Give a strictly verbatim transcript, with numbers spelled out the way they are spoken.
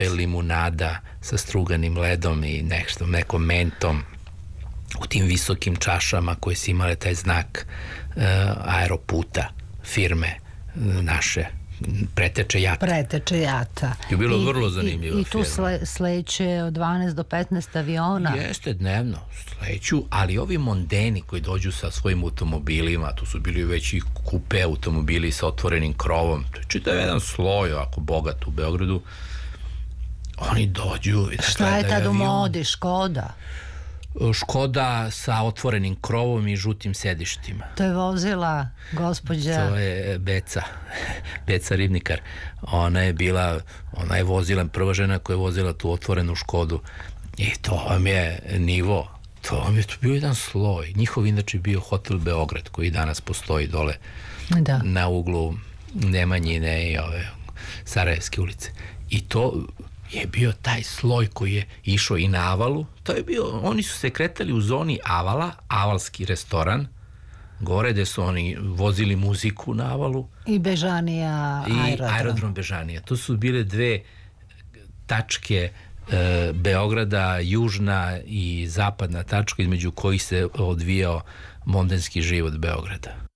limunada sa struganim ledom i nešto, nekom mentom u tim visokim čašama koje su imale taj znak uh, aeroputa firme uh, naše Preteče jata. Preteče jata. Je bilo I, vrlo zanimljivo. I, i tu sle, sleće od dvanaest do petnaest aviona. Jeste dnevno sleću, ali ovi mondeni koji dođu sa svojim automobilima, tu su bili već i kupe automobili sa otvorenim krovom, to je čitav jedan sloj ako bogat u Beogradu, oni dođu i da šta je tad u modi? Škoda? Škoda sa otvorenim krovom i žutim sedištima. To je vozila gospođa... To je Beca, Beca Ribnikar. Ona je bila, ona je vozila, prva žena koja je vozila tu otvorenu Škodu. I to vam je nivo, to vam je to bio jedan sloj. Njihov inače bio hotel Beograd, koji danas postoji dole da. Na uglu Nemanjine i ove Sarajevske ulice. I to... je bio taj sloj koji je išao i na Avalu. To je bio, oni su se kretali u zoni Avala, avalski restoran, gore gde su oni vozili muziku na Avalu. I Bežanija i aerodrom. I aerodrom Bežanija. To su bile dve tačke e, Beograda, južna i zapadna tačka između kojih se odvijao mondenski život Beograda.